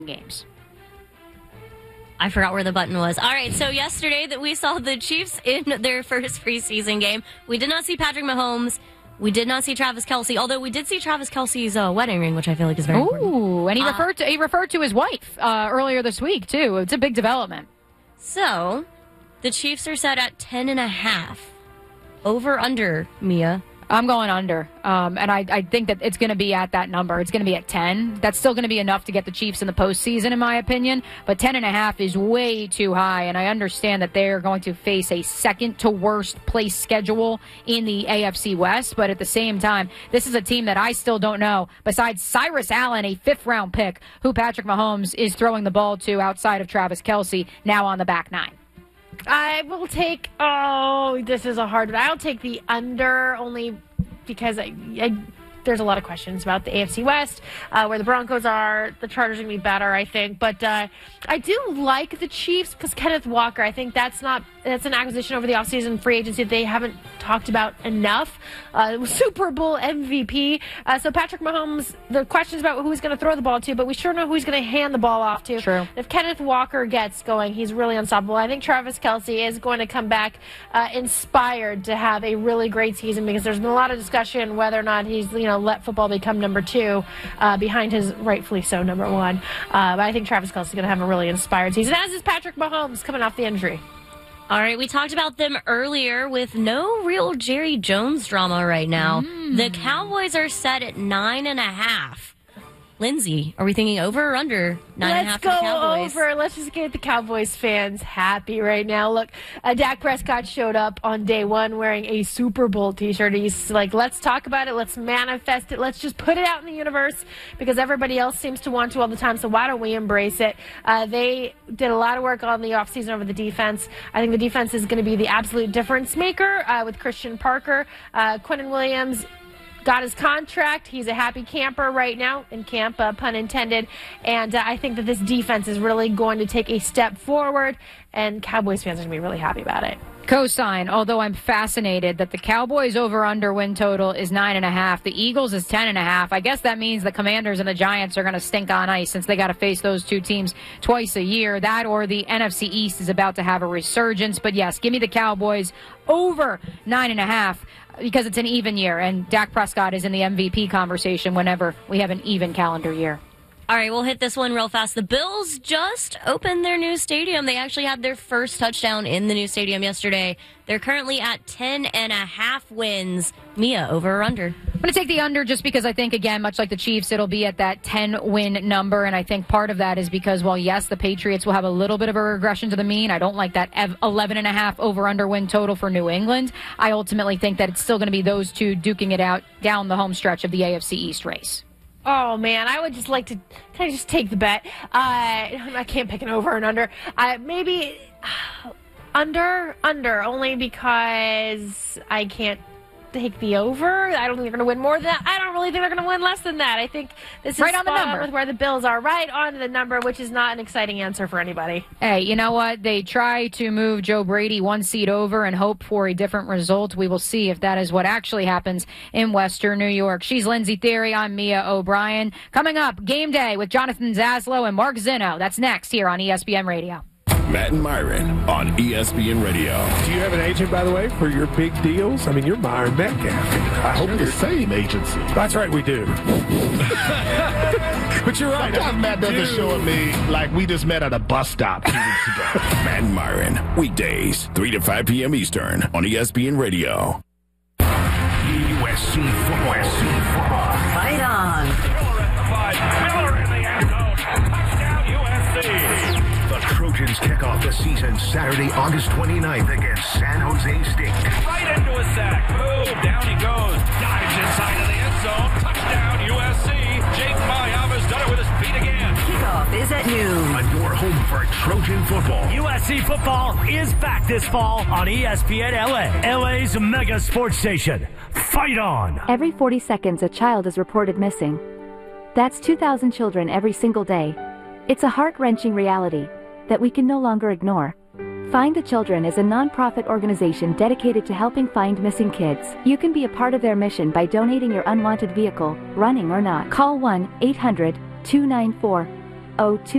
games. I forgot where the button was. All right, so yesterday that we saw the Chiefs in their first preseason game. We did not see Patrick Mahomes. We did not see Travis Kelce, although we did see Travis Kelce's wedding ring, which I feel like is very important. Ooh, and he referred to his wife earlier this week, too. It's a big development. So, the Chiefs are set at 10.5. Over, under, Mia. I'm going under, and I think that it's going to be at that number. It's going to be at 10. That's still going to be enough to get the Chiefs in the postseason, in my opinion, but 10.5 is way too high, and I understand that they're going to face a second-to-worst place schedule in the AFC West, but at the same time, this is a team that I still don't know, besides Cyrus Allen, a fifth-round pick, who Patrick Mahomes is throwing the ball to outside of Travis Kelce, now on the back nine. I will take, this is a hard one. I'll take the under only because there's a lot of questions about the AFC West, where the Broncos are. The Chargers are going to be better, I think. But I do like the Chiefs because Kenneth Walker, I think that's an acquisition over the offseason free agency that they haven't talked about enough. Super Bowl MVP. So Patrick Mahomes, the questions about who he's going to throw the ball to, but we sure know who he's going to hand the ball off to. True. If Kenneth Walker gets going, he's really unstoppable. I think Travis Kelce is going to come back inspired to have a really great season because there's been a lot of discussion whether or not he's, let football become number 2 behind his rightfully so number 1. But I think Travis Kelce is going to have a really inspired season, as is Patrick Mahomes coming off the injury. All right, we talked about them earlier with no real Jerry Jones drama right now. The Cowboys are set at 9.5. Lindsay, are we thinking over or under 9.5 Let's for the Cowboys? Go over. Let's just get the Cowboys fans happy right now. Look, Dak Prescott showed up on day 1 wearing a Super Bowl t-shirt. He's like, let's talk about it. Let's manifest it. Let's just put it out in the universe because everybody else seems to want to all the time. So why don't we embrace it? They did a lot of work on the offseason over the defense. I think the defense is going to be the absolute difference maker with Christian Parker. Quinnen Williams got his contract. He's a happy camper right now, in camp, pun intended. And I think that this defense is really going to take a step forward, and Cowboys fans are going to be really happy about it. Cosign, although I'm fascinated that the Cowboys over-under win total is 9.5. The Eagles is 10.5. I guess that means the Commanders and the Giants are going to stink on ice since they got to face those two teams twice a year. That or the NFC East is about to have a resurgence. But yes, give me the Cowboys over 9.5 because it's an even year, and Dak Prescott is in the MVP conversation whenever we have an even calendar year. All right, we'll hit this one real fast. The Bills just opened their new stadium. They actually had their first touchdown in the new stadium yesterday. They're currently at 10.5 wins. Mia, over or under? I'm going to take the under just because I think, again, much like the Chiefs, it'll be at that 10-win number. And I think part of that is because, well, yes, the Patriots will have a little bit of a regression to the mean. I don't like that 11.5 over-under win total for New England. I ultimately think that it's still going to be those two duking it out down the home stretch of the AFC East race. Oh, man, I would just like to kind of just take the bet. I can't pick an over and under. Maybe under, only because I can't take the over. I don't think they're going to win more than that. I don't really think they're going to win less than that. I think this is right on the number with where the Bills are, right on the number, which is not an exciting answer for anybody. Hey, you know what? They try to move Joe Brady one seat over and hope for a different result. We will see if that is what actually happens in Western New York. She's Lindsay Theory. I'm Mia O'Brien. Coming up, Game Day with Jonathan Zaslow and Mark Zinno. That's next here on ESPN Radio. Matt and Myron on ESPN Radio. Do you have an agent, by the way, for your big deals? I mean, you're Myron Metcalf. I hope the same agency. That's right, we do. But you're right. Sometimes Matt doesn't show me like we just met at a bus stop 2 weeks ago. Matt and Myron, weekdays, 3 to 5 p.m. Eastern on ESPN Radio. USC football. Fight on. Miller at the 5. Miller in the end zone. Touchdown USC. The Trojans kick off the season Saturday, August 29th against San Jose State. Right into a sack. Boom. Down he goes. Dives inside of the end zone. Touchdown USC. Jake Mayama's done it with his feet again. Kickoff is at noon. On your home for Trojan football. USC football is back this fall on ESPN LA. LA's mega sports station. Fight on. Every 40 seconds, a child is reported missing. That's 2,000 children every single day. It's a heart-wrenching reality that we can no longer ignore. Find the Children is a non-profit organization dedicated to helping find missing kids. You can be a part of their mission by donating your unwanted vehicle, running or not. Call 1-800-294 002